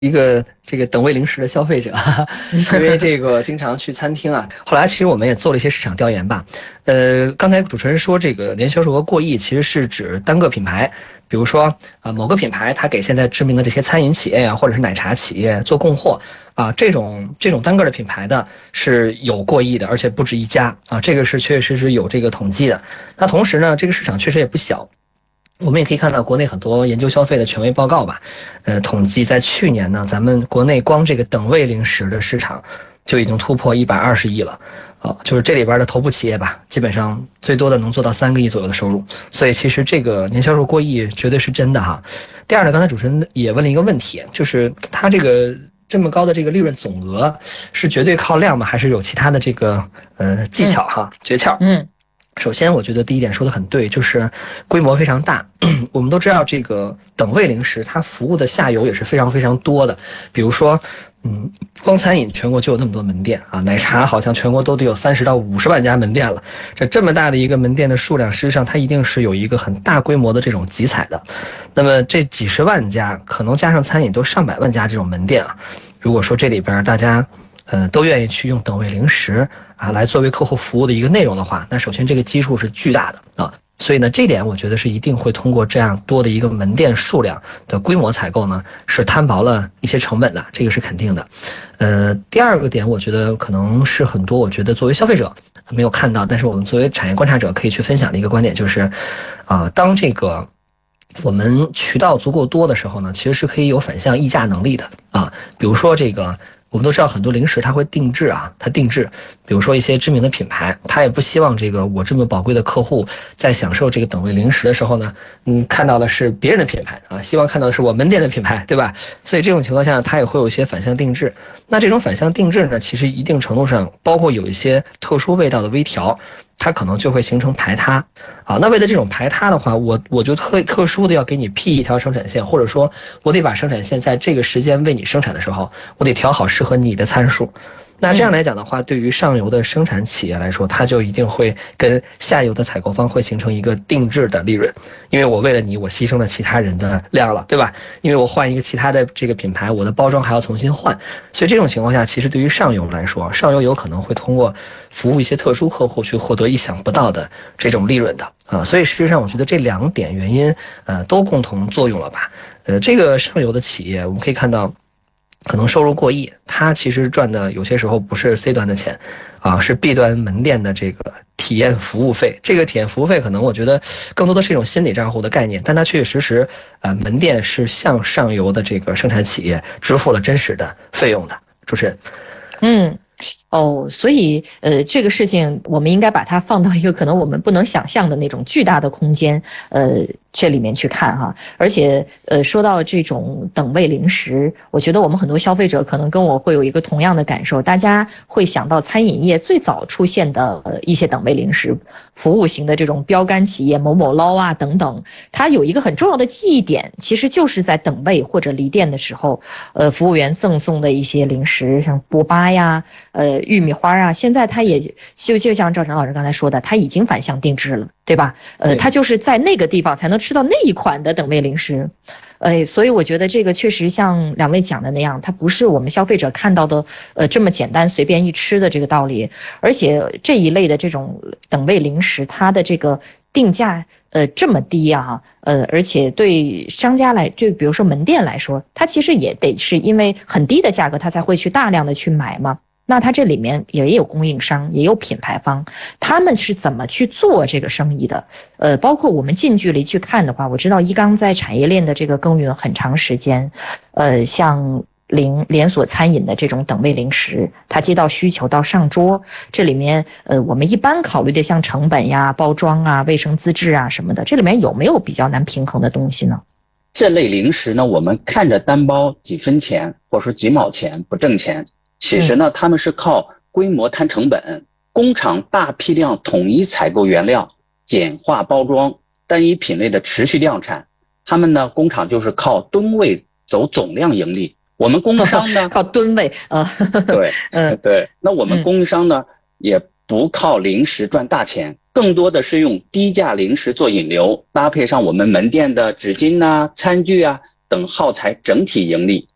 一个这个等位零食的消费者，因为这个经常去餐厅啊。后来其实我们也做了一些市场调研吧。刚才主持人说这个年销售额过亿，其实是指单个品牌，比如说某个品牌它给现在知名的这些餐饮企业啊，或者是奶茶企业做供货啊，这种单个的品牌的是有过亿的，而且不止一家啊，这个是确确实实有这个统计的。那同时呢，这个市场确实也不小。我们也可以看到国内很多研究消费的权威报告吧，统计在去年呢，咱们国内光这个等位零食的市场就已经突破120亿了，就是这里边的头部企业吧，基本上最多的能做到3个亿左右的收入，所以其实这个年销售过亿绝对是真的哈。第二呢，刚才主持人也问了一个问题，就是它这个这么高的这个利润总额是绝对靠量吗？还是有其他的这个技巧哈、诀窍？首先，我觉得第一点说的很对，就是规模非常大。我们都知道，这个等位零食它服务的下游也是非常非常多的。比如说，光餐饮全国就有那么多门店啊，奶茶好像全国都得有30到50万家门店了。这么大的一个门店的数量，实际上它一定是有一个很大规模的这种集采的。那么这几十万家，可能加上餐饮都上百万家这种门店啊。如果说这里边大家都愿意去用等位零食啊来作为客户服务的一个内容的话，那首先这个基数是巨大的啊，所以呢，这点我觉得是一定会通过这样多的一个门店数量的规模采购呢，是摊薄了一些成本的，这个是肯定的。第二个点，我觉得可能是很多我觉得作为消费者没有看到，但是我们作为产业观察者可以去分享的一个观点，就是当这个我们渠道足够多的时候呢，其实是可以有反向议价能力的啊，比如说这个。我们都知道很多零食它会定制啊，它定制，比如说一些知名的品牌，它也不希望这个我这么宝贵的客户在享受这个等位零食的时候呢，看到的是别人的品牌啊，希望看到的是我门店的品牌，对吧？所以这种情况下，它也会有一些反向定制。那这种反向定制呢，其实一定程度上包括有一些特殊味道的微调。它可能就会形成排他啊，那为了这种排他的话，我就特殊的要给你辟一条生产线，或者说我得把生产线在这个时间为你生产的时候，我得调好适合你的参数。那这样来讲的话，对于上游的生产企业来说，它就一定会跟下游的采购方会形成一个定制的利润，因为我为了你，我牺牲了其他人的量了，对吧？因为我换一个其他的这个品牌，我的包装还要重新换，所以这种情况下，其实对于上游来说，上游有可能会通过服务一些特殊客户去获得意想不到的这种利润的啊。所以实际上，我觉得这2点原因，都共同作用了吧？这个上游的企业，我们可以看到。可能收入过亿，它其实赚的有些时候不是 C 端的钱，是 B 端门店的这个体验服务费。这个体验服务费可能我觉得更多的是一种心理账户的概念，但它确确实实，门店是向上游的这个生产企业支付了真实的费用的。主持人， 所以这个事情我们应该把它放到一个可能我们不能想象的那种巨大的空间，这里面去看哈。而且说到这种等位零食，我觉得我们很多消费者可能跟我会有一个同样的感受，大家会想到餐饮业最早出现的一些等位零食，服务型的这种标杆企业某某捞啊等等，它有一个很重要的记忆点，其实就是在等位或者离店的时候，服务员赠送的一些零食，像波巴呀，玉米花啊，现在它也就像赵晨老师刚才说的，它已经反向定制了，对吧？它就是在那个地方才能吃到那一款的等位零食。所以我觉得这个确实像2位讲的那样，它不是我们消费者看到的这么简单随便一吃的这个道理，而且这一类的这种等位零食，它的这个定价这么低啊，而且对商家就比如说门店来说，它其实也得是因为很低的价格，它才会去大量的去买嘛。那它这里面也有供应商，也有品牌方，他们是怎么去做这个生意的？包括我们近距离去看的话，我知道一刚在产业链的这个耕耘很长时间，像连锁餐饮的这种等位零食，它接到需求到上桌，这里面我们一般考虑的像成本呀、包装啊、卫生资质啊什么的，这里面有没有比较难平衡的东西呢？ 这类零食呢，我们看着单包几分钱或者说几毛钱不挣钱，其实呢，他们是靠规模摊成本，工厂大批量统一采购原料，简化包装，单一品类的持续量产。他们呢，工厂就是靠吨位走总量盈利。我们供应商呢， 靠吨位啊， 对，对。那我们供应商呢，也不靠零食赚大钱，更多的是用低价零食做引流，搭配上我们门店的纸巾啊、餐具啊等耗材，整体盈利。